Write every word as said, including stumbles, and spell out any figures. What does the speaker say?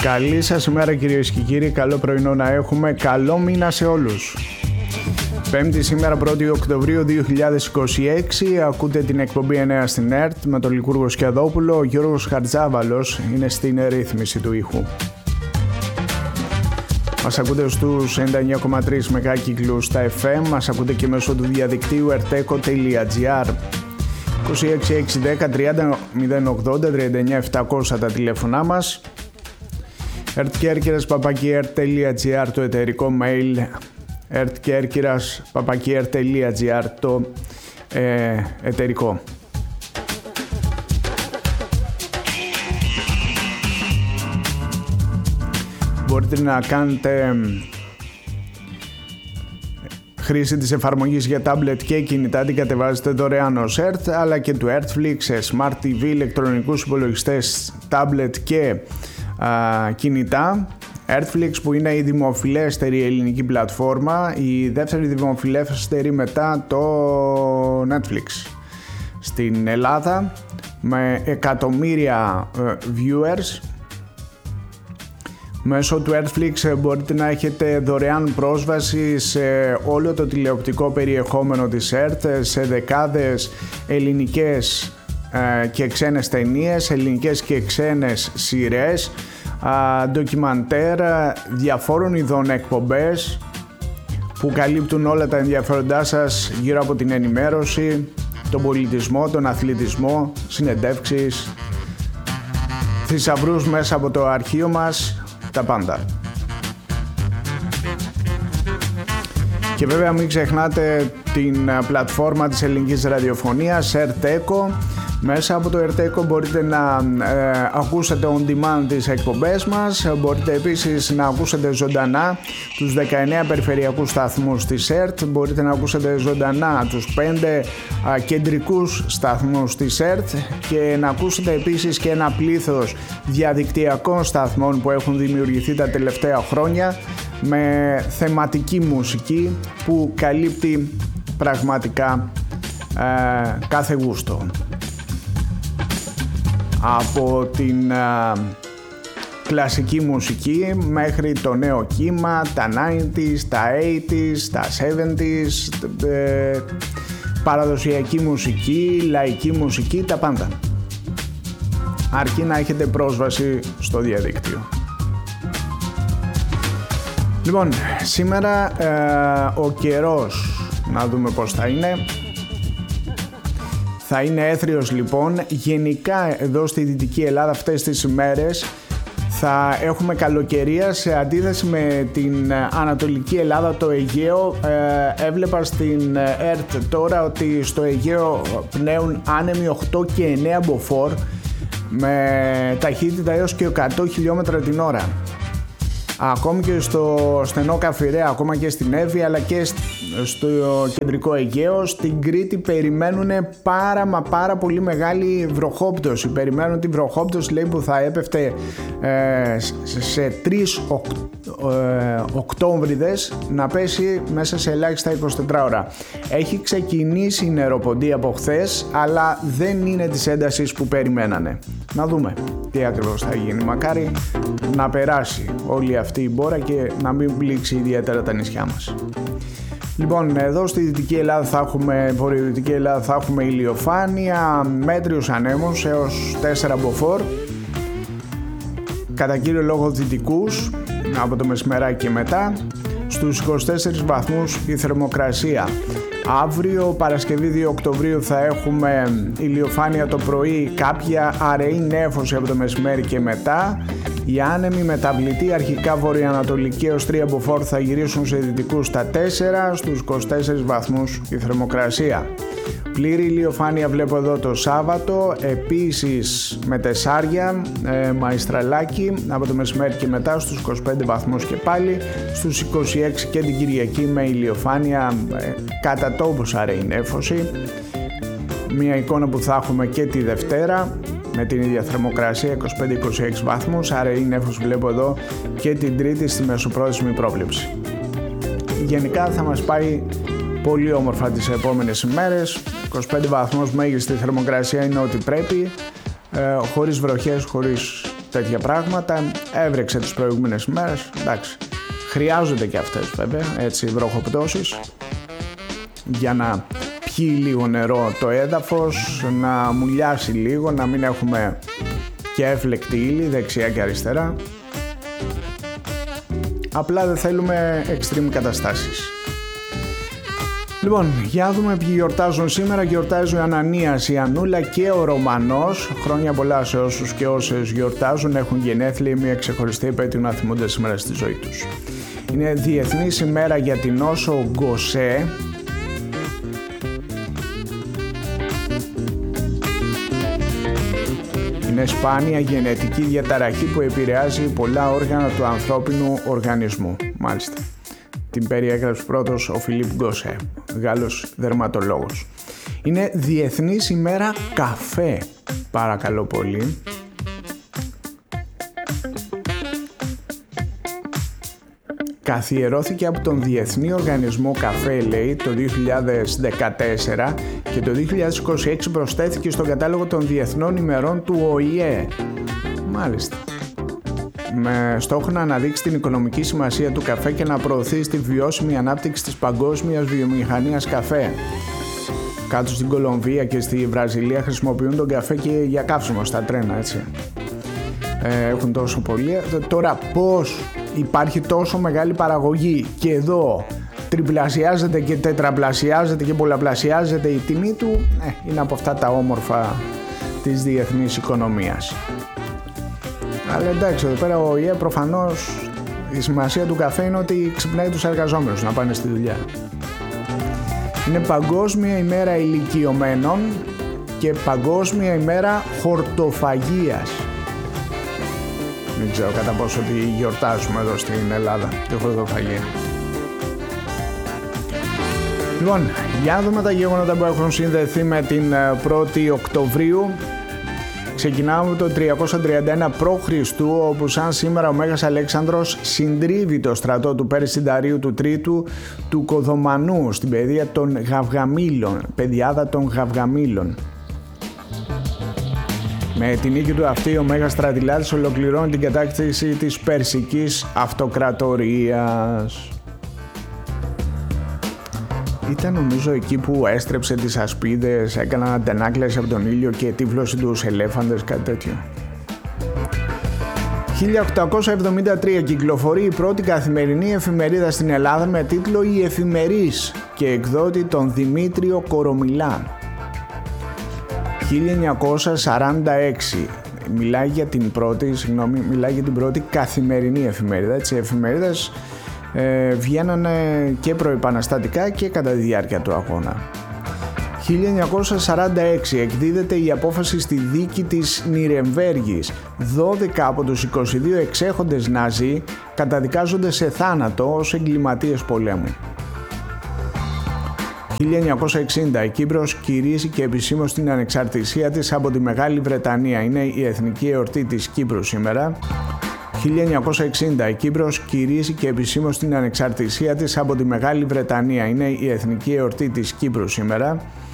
Καλή σας ημέρα κυρίες και κύριοι, καλό πρωινό να έχουμε, καλό μήνα σε όλους. Πέμπτη σήμερα πρώτη Οκτωβρίου δύο χιλιάδες είκοσι έξι, ακούτε την εκπομπή εννέα στην ΕΡΤ με τον Λικούργο Σκιαδόπουλο, ο Γιώργος Χαρτζάβαλος είναι στην ρύθμιση του ήχου. Μας ακούτε στους ενενήντα εννέα κόμμα τρία μεγάκυκλους στα εφ εμ, μας ακούτε και μέσω του διαδικτύου ερτέκο τελεία τζι άρ. είκοσι έξι έξι δέκα τριάντα μηδέν ογδόντα τριάντα εννέα επτακόσια τα τηλέφωνά μας. ερτκέρκυρας παπάκι ερτ τελεία τζι άρ το εταιρικό mail, ερτκέρκυρας παπάκι ερτ τελεία τζι άρ το ε, εταιρικό. Μπορείτε να κάνετε χρήση της εφαρμογής για tablet και κινητά, την κατεβάζετε δωρεάν ως ΕΡΤ, αλλά και του Ertflix σε Smart τι βι, ηλεκτρονικούς υπολογιστές, tablet και α, κινητά. Ertflix που είναι η δημοφιλέστερη ελληνική πλατφόρμα, η δεύτερη δημοφιλέστερη μετά το Netflix στην Ελλάδα, με εκατομμύρια viewers. Μέσω του Ertflix μπορείτε να έχετε δωρεάν πρόσβαση σε όλο το τηλεοπτικό περιεχόμενο της ΕΡΤ, σε δεκάδες ελληνικές και ξένες ταινίες, ελληνικές και ξένες σειρές, ντοκιμαντέρ, διαφόρων ειδών εκπομπές που καλύπτουν όλα τα ενδιαφέροντά σας γύρω από την ενημέρωση, τον πολιτισμό, τον αθλητισμό, συνεντεύξεις, θησαυρούς μέσα από το αρχείο μας, τα πάντα. Και βέβαια μην ξεχνάτε την πλατφόρμα της ελληνικής ραδιοφωνίας ερτέκο. Μέσα από το ερτέκο μπορείτε να ε, ακούσετε on demand τις εκπομπές μας. Μπορείτε επίσης να ακούσετε ζωντανά τους δεκαεννέα περιφερειακούς σταθμούς της ΕΡΤ. Μπορείτε να ακούσετε ζωντανά τους πέντε α, κεντρικούς σταθμούς της ΕΡΤ και να ακούσετε επίσης και ένα πλήθος διαδικτυακών σταθμών που έχουν δημιουργηθεί τα τελευταία χρόνια με θεματική μουσική που καλύπτει πραγματικά ε, κάθε γούστο. Από την α, κλασική μουσική μέχρι το νέο κύμα, τα ενενήντα, τα ογδόντα, τα εβδομήντα, ε, παραδοσιακή μουσική, λαϊκή μουσική, τα πάντα. Αρκεί να έχετε πρόσβαση στο διαδίκτυο. Λοιπόν, σήμερα ε, ο καιρός, να δούμε πώς θα είναι. Θα είναι έθριος λοιπόν. Γενικά εδώ στη Δυτική Ελλάδα αυτές τις ημέρες θα έχουμε καλοκαιρία σε αντίθεση με την Ανατολική Ελλάδα, το Αιγαίο. Ε, έβλεπα στην ΕΡΤ τώρα ότι στο Αιγαίο πνέουν άνεμοι οκτώ και εννέα μποφόρ με ταχύτητα έως και εκατό χιλιόμετρα την ώρα. Ακόμη και στο στενό Καφιρέα, ακόμα και στην Εύβοια αλλά και στο κεντρικό Αιγαίο, στην Κρήτη περιμένουν πάρα μα πάρα πολύ μεγάλη βροχόπτωση. Περιμένουν την βροχόπτωση, λέει, που θα έπεφτε ε, σε τρεις οκ, ε, Οκτώβριδες να πέσει μέσα σε ελάχιστα εικοσιτέσσερις ώρα. Έχει ξεκινήσει η νεροποντή από χθες, αλλά δεν είναι της έντασης που περιμένανε. Να δούμε τι ακριβώς θα γίνει. Μακάρι να περάσει όλη αυτή η μπόρα και να μην πλήξει ιδιαίτερα τα νησιά μας. Λοιπόν, εδώ στη Δυτική Ελλάδα θα έχουμε, βορειοδυτική Ελλάδα θα έχουμε ηλιοφάνεια, μέτριους ανέμους έως τέσσερα μποφόρ, κατά κύριο λόγο δυτικούς από το μεσημεράκι και μετά. Στους είκοσι τέσσερις βαθμούς η θερμοκρασία. Αύριο Παρασκευή δύο Οκτωβρίου θα έχουμε ηλιοφάνεια το πρωί, κάποια αραιή νέφωση από το μεσημέρι και μετά. Οι άνεμοι μεταβλητοί αρχικά βορειοανατολική έως τρία μποφόρ θα γυρίσουν σε δυτικούς στα τέσσερα, στους είκοσι τέσσερις βαθμούς η θερμοκρασία. Πλήρη ηλιοφάνεια βλέπω εδώ το Σάββατο, επίσης με τεσσάρια, ε, Μαϊστραλάκι από το μεσημέρι και μετά στους είκοσι πέντε βαθμούς και πάλι, στους είκοσι έξι και την Κυριακή με ηλιοφάνεια, ε, κατά τόπους αραιή νέφωση. Μια εικόνα που θα έχουμε και τη Δευτέρα με την ίδια θερμοκρασία είκοσι πέντε είκοσι έξι βαθμούς, άρα η νέφος βλέπω εδώ και την Τρίτη στη μεσοπρόθεσμη πρόβλεψη. Γενικά θα μας πάει πολύ όμορφα τις επόμενες ημέρες. είκοσι πέντε βαθμούς μέγιστη θερμοκρασία είναι ό,τι πρέπει, ε, χωρίς βροχές, χωρίς τέτοια πράγματα. Έβρεξε τις προηγούμενες ημέρες, εντάξει, χρειάζονται και αυτές βέβαια, έτσι, βροχοπτώσεις για να πιει λίγο νερό το έδαφος, να μουλιάσει λίγο, να μην έχουμε και έφλεκτη ύλη δεξιά και αριστερά. Απλά δεν θέλουμε extreme καταστάσεις. Λοιπόν, για να δούμε ποιοι γιορτάζουν σήμερα. Γιορτάζει ο Ανανίας, η Ανούλα και ο Ρωμανός. Χρόνια πολλά σε όσους και όσες γιορτάζουν, έχουν γενέθλια, μια ξεχωριστή επέτειο να θυμούνται σήμερα στη ζωή τους. Είναι Διεθνής ημέρα για την νόσο Γκοσέ. Είναι σπάνια γενετική διαταραχή που επηρεάζει πολλά όργανα του ανθρώπινου οργανισμού. Μάλιστα. Την περιέγραψε πρώτος ο Φιλίπ Γκοσέ, Γάλλος δερματολόγος. Είναι Διεθνής ημέρα καφέ. Παρακαλώ πολύ. Καθιερώθηκε από τον Διεθνή Οργανισμό Καφέ, λέει, το δύο χιλιάδες δεκατέσσερα και το δύο χιλιάδες είκοσι έξι προσθέθηκε στον κατάλογο των Διεθνών ημερών του Ο Η Ε. Μάλιστα. Με στόχο να αναδείξει την οικονομική σημασία του καφέ και να προωθεί τη βιώσιμη ανάπτυξη της παγκόσμιας βιομηχανίας καφέ. Κάτω στην Κολομβία και στη Βραζιλία χρησιμοποιούν τον καφέ και για καύσιμο στα τρένα, έτσι. Ε, έχουν τόσο πολύ. Τώρα πώς υπάρχει τόσο μεγάλη παραγωγή και εδώ τριπλασιάζεται και τετραπλασιάζεται και πολλαπλασιάζεται η τιμή του, ε, είναι από αυτά τα όμορφα της διεθνής οικονομίας. Αλλά εντάξει, εδώ πέρα ο Ο Η Ε προφανώς η σημασία του καφέ είναι ότι ξυπνάει τους εργαζόμενους να πάνε στη δουλειά. Είναι Παγκόσμια ημέρα ηλικιωμένων και Παγκόσμια ημέρα χορτοφαγίας. Δεν ξέρω κατά πόσο ότι γιορτάζουμε εδώ στην Ελλάδα τη χορτοφαγία. Λοιπόν, για να δούμε τα γεγονότα που έχουν συνδεθεί με την πρώτη Οκτωβρίου. Ξεκινάμε το τριακόσια τριάντα ένα π.Χ. όπου σαν σήμερα ο Μέγας Αλέξανδρος συντρίβει το στρατό του Περσινταρίου του Τρίτου του Κοδομανού στην παιδεία των Γαυγαμήλων, πεδιάδα των Γαυγαμήλων. Με την νίκη του αυτή ο Μέγας Στρατιλάτης ολοκληρώνει την κατάκτηση της Περσικής Αυτοκρατορίας. Ήταν νομίζω εκεί που έστρεψε τις ασπίδες, έκαναν αντανάκλαση από τον ήλιο και τύφλωσε τους ελέφαντες, κάτι τέτοιο. χίλια οκτακόσια εβδομήντα τρία κυκλοφορεί η πρώτη καθημερινή εφημερίδα στην Ελλάδα με τίτλο «Η Εφημερής» και εκδότη τον Δημήτριο Κορομιλά. χίλια εννιακόσια σαράντα έξι μιλάει για την πρώτη, συγγνώμη, μιλάει για την πρώτη καθημερινή εφημερίδα. Έτσι, οι εφημερίδες ε, βγαίνανε και προεπαναστατικά και κατά τη διάρκεια του αγώνα. χίλια εννιακόσια σαράντα έξι εκδίδεται η απόφαση στη δίκη της Νιρεμβέργης. δώδεκα από τους είκοσι δύο εξέχοντες Ναζί καταδικάζονται σε θάνατο ως εγκληματίες πολέμου. χίλια εννιακόσια εξήντα η Κύπρος κηρύσσει και επισήμως την ανεξαρτησία της από τη Μεγάλη Βρετανία. Είναι η εθνική εορτή της Κύπρου σήμερα. χίλια εννιακόσια εξήντα η Κύπρος κηρύσσει και επισήμως την ανεξαρτησία της από τη Μεγάλη Βρετανία. Είναι η εθνική εορτή της Κύπρου σήμερα.